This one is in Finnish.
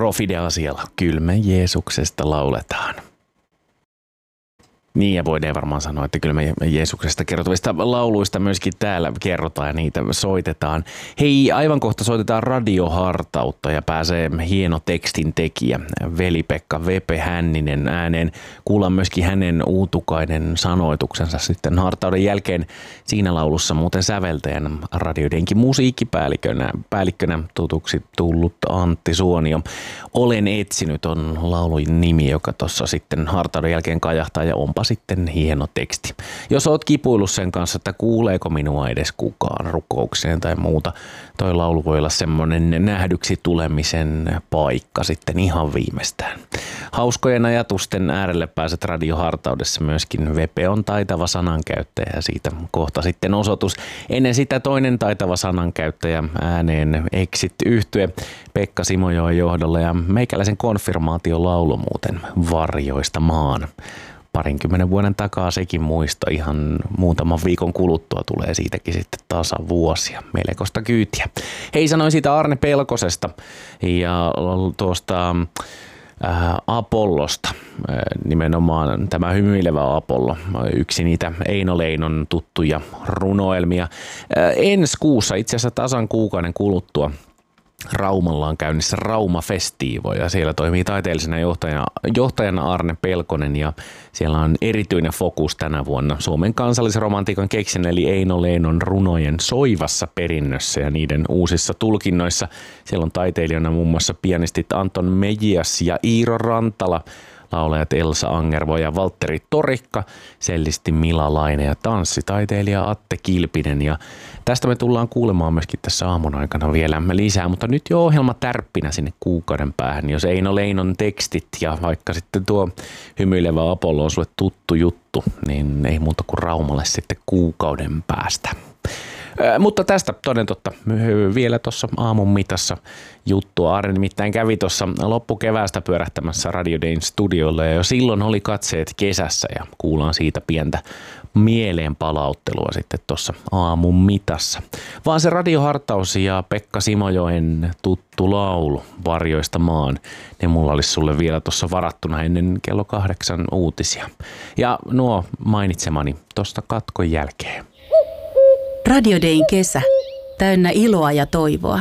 Profide-asialla. Kyllä me Jeesuksesta lauletaan. Niin, ja voidaan varmaan sanoa, että kyllä me Jeesuksesta kertovista lauluista myöskin täällä kerrotaan ja niitä soitetaan. Hei, aivan kohta soitetaan radiohartautta ja pääsee hieno tekstin tekijä Veli-Pekka Vepe Hänninen ääneen. Kuullaan myöskin hänen uutukainen sanoituksensa sitten hartauden jälkeen siinä laulussa muuten säveltäjän radioidenkin musiikkipäällikkönä tutuksi tullut Antti Suonio. Olen etsinyt on laulun nimi, joka tuossa sitten hartauden jälkeen kajahtaa ja onpa sitten hieno teksti. Jos oot kipuillut sen kanssa, että kuuleeko minua edes kukaan rukoukseen tai muuta, toi laulu voi olla semmoinen nähdyksi tulemisen paikka sitten ihan viimeistään. Hauskojen ajatusten äärelle pääset radiohartaudessa myöskin. Vepe on taitava sanankäyttäjä ja siitä kohta sitten osoitus. Ennen sitä toinen taitava sanankäyttäjä ääneen Exit-yhtye Pekka Simojoen johdolla ja meikäläisen konfirmaatiolaulu muuten Varjoista maan. 20 vuoden takaa sekin muista, ihan muutaman viikon kuluttua tulee siitäkin sitten tasavuosia. Melkoista kyytiä. Hei, sanoin siitä Arne Pelkosesta ja tuosta Apollosta, nimenomaan tämä Hymyilevä Apollo, yksi niitä Eino Leinon tuttuja runoelmia. Ensi kuussa, itse asiassa tasan kuukauden kuluttua, Raumalla on käynnissä Rauma-festiivo ja siellä toimii taiteellisena johtajana Arne Pelkonen ja siellä on erityinen fokus tänä vuonna Suomen kansallisromantiikan keksin eli Eino Leinon runojen soivassa perinnössä ja niiden uusissa tulkinnoissa. Siellä on taiteilijana muun muassa pianistit Anton Mejias ja Iiro Rantala, laulajat Elsa Angervo ja Valtteri Torikka, sellisti Mila Laine ja tanssitaiteilija Atte Kilpinen. Ja tästä me tullaan kuulemaan myöskin tässä aamun aikana vielä lisää, mutta nyt jo ohjelma tärppinä sinne kuukauden päähän. Jos Eino Leinon tekstit ja vaikka sitten tuo Hymyilevä Apollo on sulle tuttu juttu, niin ei muuta kuin Raumalle sitten kuukauden päästä. Mutta tästä toden totta vielä tuossa aamun mitassa juttua. Arne nimittäin kävi tuossa loppukeväästä pyörähtämässä Radio Dayn studiolla ja jo silloin oli katseet kesässä ja kuullaan siitä pientä mieleen palauttelua sitten tuossa aamun mitassa. Vaan se radiohartaus ja Pekka Simojoen tuttu laulu Varjoista maan, ne mulla olisi sulle vielä tuossa varattuna ennen kello 8 uutisia. Ja nuo mainitsemani tuosta katkon jälkeen. Radio Dayn kesä, täynnä iloa ja toivoa.